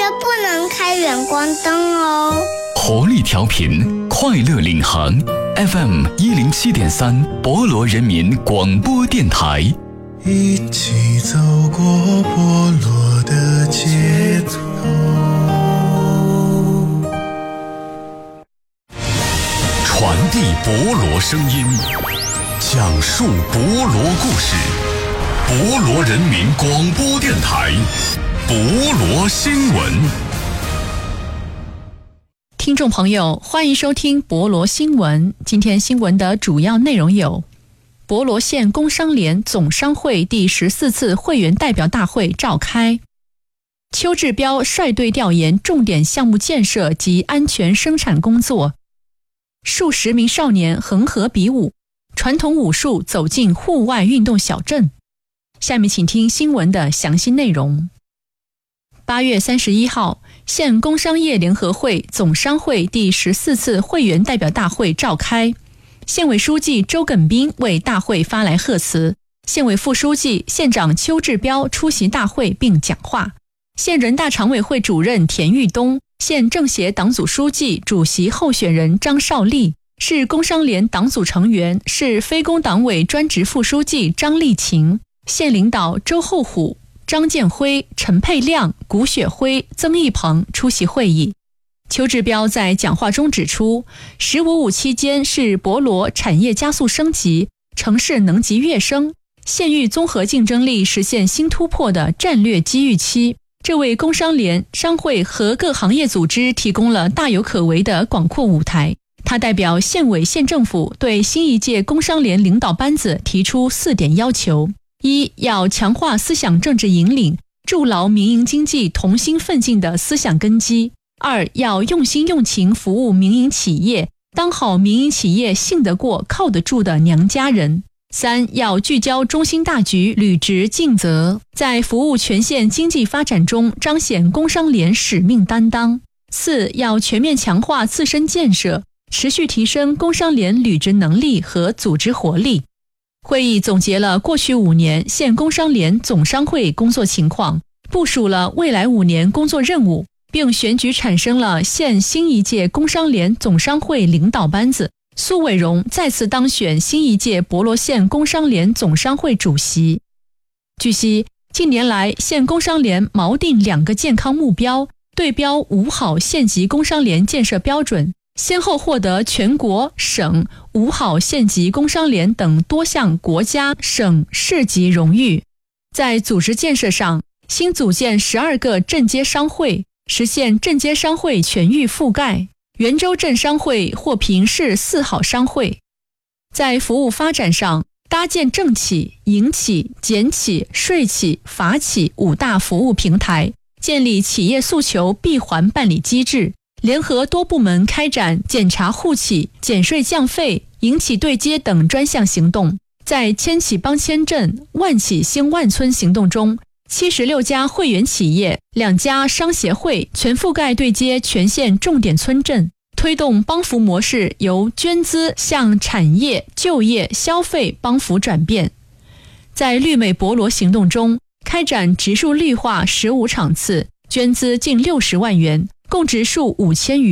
不能开远光灯哦。 活力调频，快乐领航 FM107.3 博罗人民广播电台， 一起走过博罗的街头。 传递博罗声音，讲述博罗故事，博罗人民广播电台，博罗新闻。 听众朋友，欢迎收听博罗新闻。今天新闻的主要内容有：博罗县工商联总商会第14次会员代表大会召开；邱志标率队调研重点项目建设及安全生产工作；数十名少年恒河比武，传统武术走进户外运动小镇。下面请听新闻的详细内容。8月31号，县工商业联合会总商会第14次会员代表大会召开。县委书记周耿斌为大会发来贺词，县委副书记、县长邱志标出席大会并讲话。县人大常委会主任田玉东、县政协党组书记、主席候选人张少丽、市工商联党组成员、市非工党委专职副书记张丽琴、县领导周厚虎、张建辉、陈佩亮、古雪辉、曾义鹏出席会议。邱志标在讲话中指出，“15+5”期间是博罗产业加速升级、城市能级跃升、县域综合竞争力实现新突破的战略机遇期，这为工商联、商会和各行业组织提供了大有可为的广阔舞台。他代表县委县政府对新一届工商联领导班子提出4点要求：一、要强化思想政治引领，筑牢民营经济同心奋进的思想根基；二、要用心用情服务民营企业，当好民营企业信得过、靠得住的娘家人；三、要聚焦中心大局，履职尽责，在服务全县经济发展中彰显工商联使命担当；四、要全面强化自身建设，持续提升工商联履职能力和组织活力。会议总结了过去5年县工商联总商会工作情况，部署了未来5年工作任务，并选举产生了县新一届工商联总商会领导班子。苏伟荣再次当选新一届博罗县工商联总商会主席。据悉，近年来县工商联锚定2个健康目标，对标5好县级工商联建设标准，先后获得全国、省、5好县级工商联等多项国家、省、市级荣誉。在组织建设上，新组建12个镇街商会，实现镇街商会全域覆盖。元州镇商会获评市4好商会。在服务发展上，搭建政企、营企、检企、税企、法企5大服务平台，建立企业诉求闭环办理机制，联合多部门开展检查户企、减税降费、营企对接等专项行动。在千企帮千镇、万企兴万村行动中，76家会员企业、2家商协会全覆盖对接全县重点村镇，推动帮扶模式由捐资向产业、就业、消费帮扶转变。在绿美博罗行动中，开展植树绿化15场次，捐资近60万元，共植树5000余